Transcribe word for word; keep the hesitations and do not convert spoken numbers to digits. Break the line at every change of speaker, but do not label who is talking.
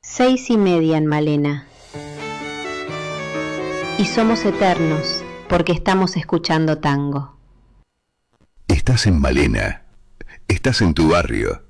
Seis y media en Malena. Y somos eternos porque estamos escuchando tango.
Estás en Malena. Estás en tu barrio.